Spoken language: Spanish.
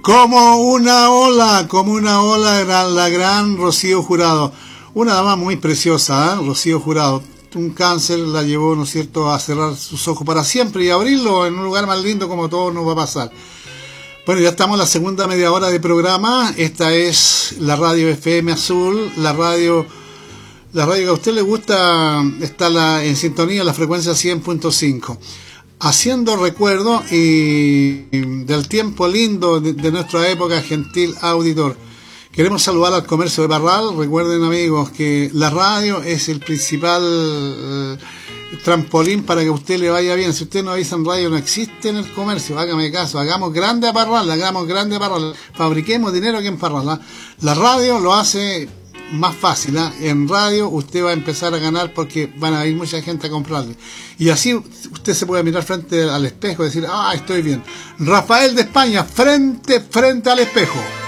Como una ola era la gran Rocío Jurado. Una dama muy preciosa, Rocío Jurado. Un cáncer la llevó, ¿no es cierto?, a cerrar sus ojos para siempre y abrirlo en un lugar más lindo como todo nos va a pasar. Bueno, ya estamos en la segunda media hora de programa. Esta es la radio FM Azul, la radio que a usted le gusta, está en sintonía, la frecuencia 100.5. Haciendo recuerdo del tiempo lindo de nuestra época, gentil auditor. Queremos saludar al comercio de Parral. Recuerden, amigos, que la radio es el principal trampolín para que a usted le vaya bien. Si usted no avisa en radio, no existe en el comercio. Hágame caso, hagamos grande a Parral, fabriquemos dinero aquí en Parral. La radio lo hace más fácil, En radio usted va a empezar a ganar porque van a ir mucha gente a comprarle. Y así usted se puede mirar frente al espejo y decir, estoy bien. Rafael de España, frente al espejo.